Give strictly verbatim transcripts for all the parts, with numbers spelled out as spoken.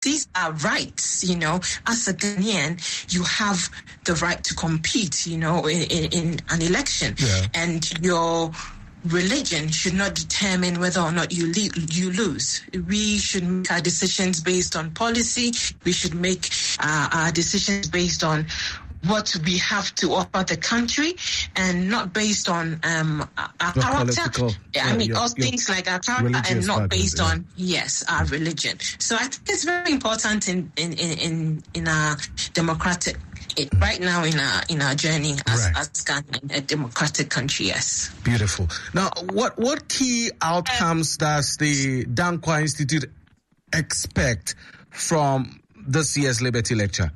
these are rights, you know. As a Ghanaian, you have the right to compete, you know, in, in, in an election. Yeah. And your religion should not determine whether or not you le- you lose. We should make our decisions based on policy. We should make uh, our decisions based on what we have to offer the country, and not based on um, our Your character. political, I uh, mean, your- all your things like our character, and not background, based yeah. on yes, our religion. So I think it's very important in in in in, in our democratic. It, right now in our in our journey as, Right. as Ghana, a democratic country, yes. Beautiful. Now, what what key outcomes does the Danquah Institute expect from this year's Liberty Lecture?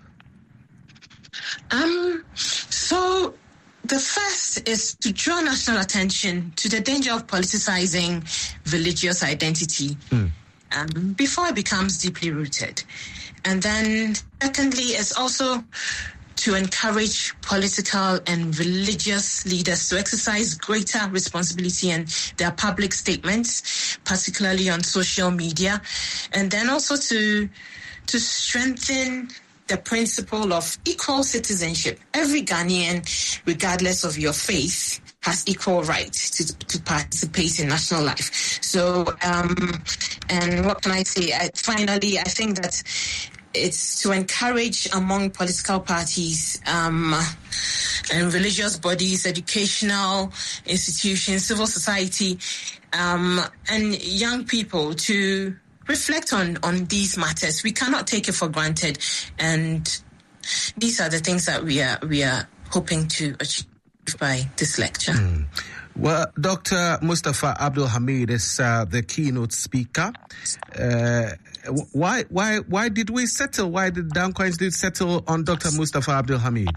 Um. So the first is to draw national attention to the danger of politicizing religious identity Mm. um, before it becomes deeply rooted, and then secondly is also to encourage political and religious leaders to exercise greater responsibility in their public statements, particularly on social media, and then also to to strengthen the principle of equal citizenship. Every Ghanaian, regardless of your faith, has equal right to, to participate in national life. So, um, and what can I say? I, finally, I think that it's to encourage among political parties um, and religious bodies, educational institutions, civil society, um, and young people to reflect on, on these matters. We cannot take it for granted, and these are the things that we are we are hoping to achieve by this lecture. Mm. Well, Doctor Mustafa Abdul Hamid is uh, the keynote speaker. Uh, why, why, why did we settle? Why did Danquah Institute settle on Doctor Mustafa Abdul Hamid?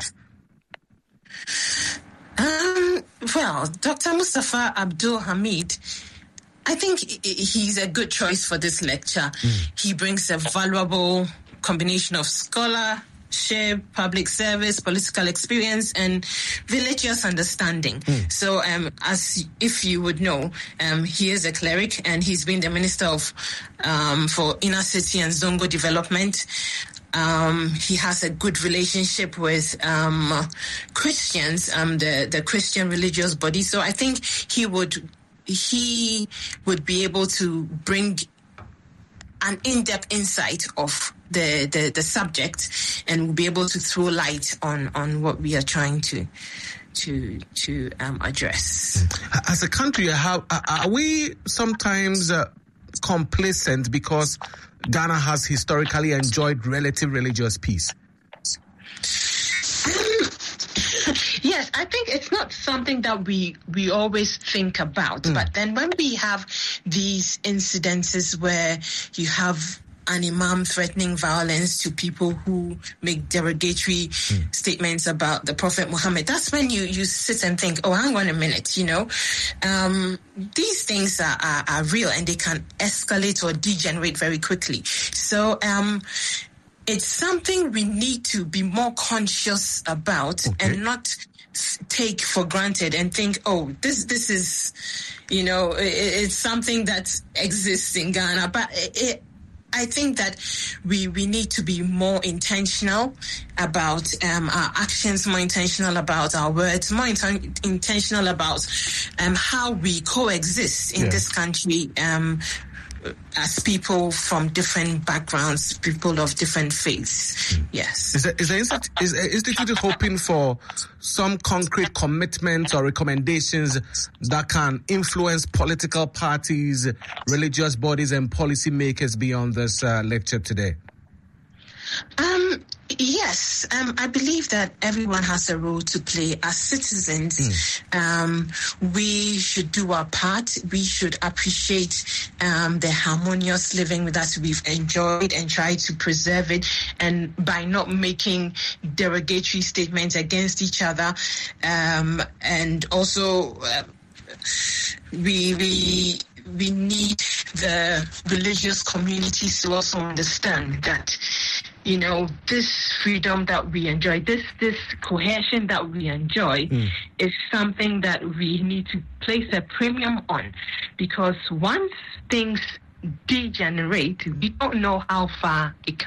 Um, well, Doctor Mustafa Abdul Hamid, I think he's a good choice for this lecture. Mm. He brings a valuable combination of scholar. Share public service, political experience, and religious understanding. Mm. So, um, as if you would know, um, he is a cleric, and he's been the minister of um, for inner city and Zongo development. Um, he has a good relationship with um, Christians, um, the the Christian religious body. So, I think he would he would be able to bring an in-depth insight of the, the, the subject, and will be able to throw light on, on what we are trying to to to um, address. As a country, how are we sometimes uh, complacent because Ghana has historically enjoyed relative religious peace? Yes, I think it's not something that we we always think about. Mm. But then when we have these incidences where you have an imam threatening violence to people who make derogatory mm. statements about the Prophet Muhammad, that's when you, you sit and think, oh, hang on a minute, you know. Um, these things are, are, are real, and they can escalate or degenerate very quickly. So, um, it's something we need to be more conscious about, okay, and not take for granted and think, oh, this this is, you know, it, it's something that exists in Ghana. But it, it, I think that we, we need to be more intentional about um, our actions, more intentional about our words, more inten- intentional about um, how we coexist in yeah. this country, um, as people from different backgrounds, people of different faiths. Mm. Yes. Is the, is, the institute, is the Institute hoping for some concrete commitments or recommendations that can influence political parties, religious bodies, and policymakers beyond this uh, lecture today? Um, yes, um, I believe that everyone has a role to play as citizens. Mm. Um, we should do our part. We should appreciate um, the harmonious living that we've enjoyed and try to preserve it. And by not making derogatory statements against each other, um, and also uh, we we. we need the religious communities to also understand that, you know, this freedom that we enjoy, this this cohesion that we enjoy mm. is something that we need to place a premium on, because once things degenerate, we don't know how far it can